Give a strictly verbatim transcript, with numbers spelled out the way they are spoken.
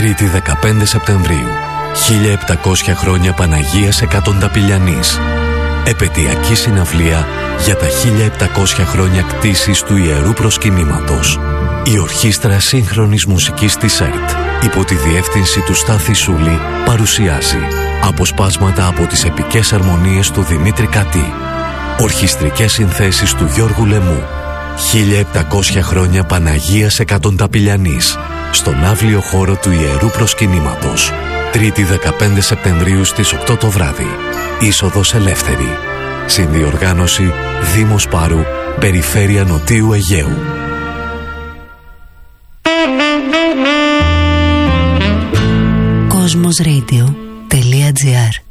Τρίτη δεκαπέντε Σεπτεμβρίου, χίλια επτακόσια χρόνια Παναγίας Εκατονταπηλιανής. Επαιτειακή συναυλία για τα χίλια επτακόσια χρόνια κτήσης του Ιερού Προσκυνήματος. Η Ορχήστρα Σύγχρονης Μουσικής της ΕΡΤ, υπό τη διεύθυνση του Στάθη Σούλη, παρουσιάζει αποσπάσματα από τις επικές αρμονίες του Δημήτρη Κατή, ορχιστρικές συνθέσεις του Γιώργου Λεμού. χίλια επτακόσια χρόνια Παναγίας Εκατονταπηλιανής, στον αύλιο χώρο του Ιερού Προσκυνήματος. Τρίτη δεκαπέντε Σεπτεμβρίου στις οκτώ το βράδυ. Είσοδος ελεύθερη. Συνδιοργάνωση Δήμος Πάρου, Περιφέρεια Νοτίου Αιγαίου. Κοσμos Radio τελεία τζι άρ